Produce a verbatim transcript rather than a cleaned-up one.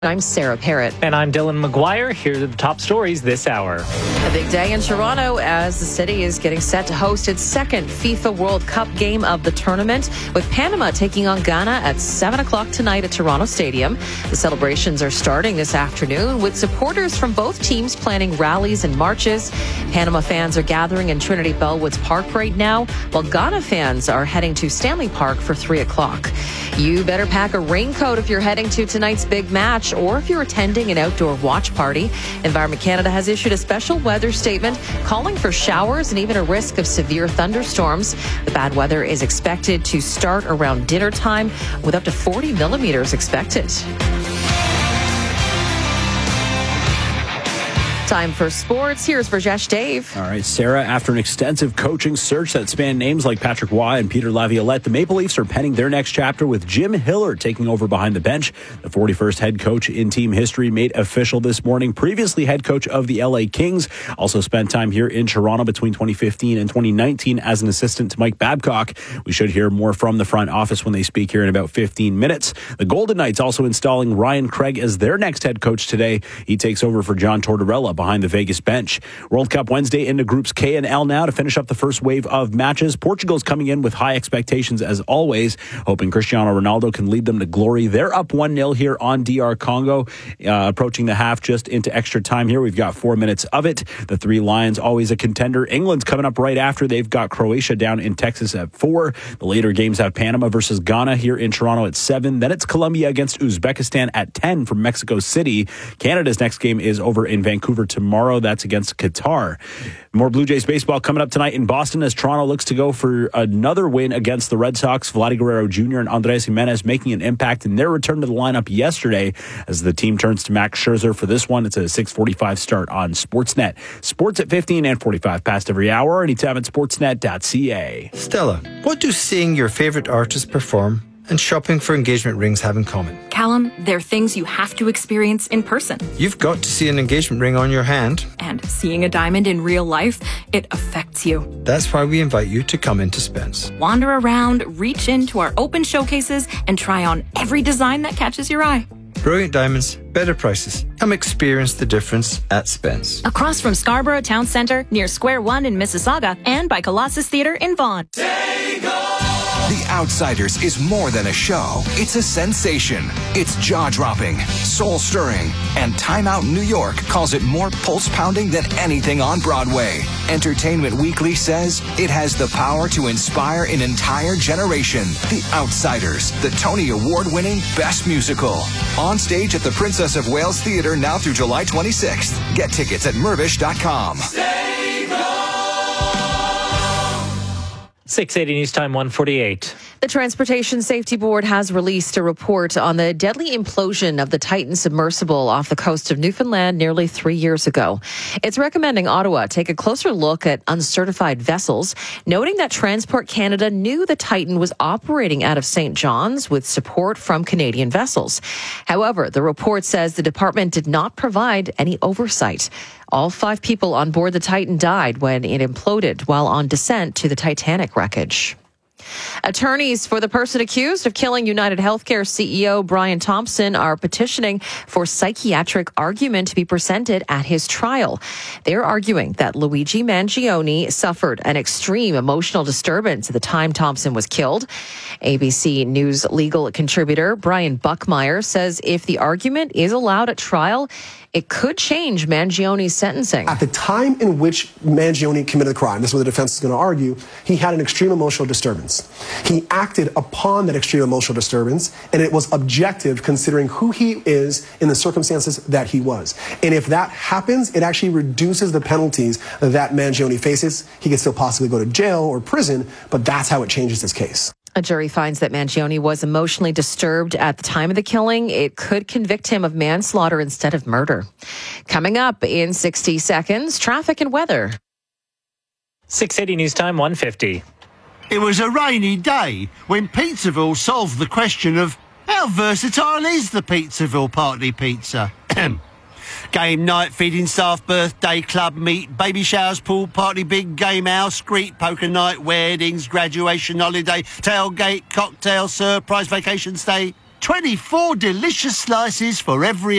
I'm Sarah Parrott. And I'm Dylan McGuire. Here are the top stories this hour. A big day in Toronto as the city is getting set to host its second FIFA World Cup game of the tournament, with Panama taking on Ghana at seven o'clock tonight at Toronto Stadium. The celebrations are starting this afternoon, with supporters from both teams planning rallies and marches. Panama fans are gathering in Trinity Bellwoods Park right now, while Ghana fans are heading to Stanley Park for three o'clock. You better pack a raincoat if you're heading to tonight's big match, or if you're attending an outdoor watch party. Environment Canada has issued a special weather statement calling for showers and even a risk of severe thunderstorms. The bad weather is expected to start around dinner time, with up to forty millimeters expected. Time for sports. Here's Rajesh Dave. All right, Sarah, after an extensive coaching search that spanned names like Patrick Waugh and Peter Laviolette, the Maple Leafs are penning their next chapter with Jim Hiller taking over behind the bench. The forty-first head coach in team history made official this morning. Previously head coach of the L A Kings, also spent time here in Toronto between twenty fifteen and twenty nineteen as an assistant to Mike Babcock. We should hear more from the front office when they speak here in about fifteen minutes. The Golden Knights also installing Ryan Craig as their next head coach today. He takes over for John Tortorella behind the Vegas bench. World Cup Wednesday into groups K and L now to finish up the first wave of matches. Portugal's coming in with high expectations as always, hoping Cristiano Ronaldo can lead them to glory. They're up one nil here on D R Congo, uh, approaching the half, just into extra time here. We've got four minutes of it. The Three Lions always a contender. England's coming up right after. They've got Croatia down in Texas at four. The later games have Panama versus Ghana here in Toronto at seven. Then it's Colombia against Uzbekistan at ten from Mexico City. Canada's next game is over in Vancouver tomorrow. That's against Qatar. More Blue Jays baseball coming up tonight in Boston as Toronto looks to go for another win against the Red Sox. Vladdy Guerrero Junior and Andres Jimenez making an impact in their return to the lineup yesterday as the team turns to Max Scherzer for this one. It's a six forty-five start on Sportsnet. Sports at fifteen and forty-five past every hour. Anytime at sportsnet dot c a. Stella, what do seeing your favorite artist perform and shopping for engagement rings have in common? Callum, they're things you have to experience in person. You've got to see an engagement ring on your hand. And seeing a diamond in real life, it affects you. That's why we invite you to come into Spence. Wander around, reach into our open showcases, and try on every design that catches your eye. Brilliant diamonds, better prices. Come experience the difference at Spence. Across from Scarborough Town Centre, near Square One in Mississauga, and by Colossus Theatre in Vaughan. The Outsiders is more than a show. It's a sensation. It's jaw-dropping, soul-stirring, and Time Out New York calls it more pulse-pounding than anything on Broadway. Entertainment Weekly says it has the power to inspire an entire generation. The Outsiders, the Tony Award-winning Best Musical. On stage at the Princess of Wales Theatre now through July twenty-sixth. Get tickets at mervish dot com. six eighty News Time one forty-eight. The Transportation Safety Board has released a report on the deadly implosion of the Titan submersible off the coast of Newfoundland nearly three years ago. It's recommending Ottawa take a closer look at uncertified vessels, noting that Transport Canada knew the Titan was operating out of Saint John's with support from Canadian vessels. However, the report says the department did not provide any oversight. All five people on board the Titan died when it imploded while on descent to the Titanic wreckage. Attorneys for the person accused of killing United Healthcare C E O Brian Thompson are petitioning for psychiatric argument to be presented at his trial. They're arguing that Luigi Mangione suffered an extreme emotional disturbance at the time Thompson was killed. A B C News legal contributor Brian Buckmeyer says if the argument is allowed at trial, it could change Mangione's sentencing. At the time in which Mangione committed the crime, this is what the defense is going to argue, he had an extreme emotional disturbance. He acted upon that extreme emotional disturbance, and it was objective considering who he is in the circumstances that he was. And if that happens, it actually reduces the penalties that Mangione faces. He could still possibly go to jail or prison, but that's how it changes his case. A jury finds that Mangione was emotionally disturbed at the time of the killing. It could convict him of manslaughter instead of murder. Coming up in sixty seconds, traffic and weather. six eighty News Time one fifty. It was a rainy day when Pizzaville solved the question of how versatile is the Pizzaville Party Pizza? Game night, feeding staff, birthday, club meet, baby showers, pool party, big game house, street poker night, weddings, graduation holiday, tailgate, cocktail, surprise vacation stay. twenty-four delicious slices for every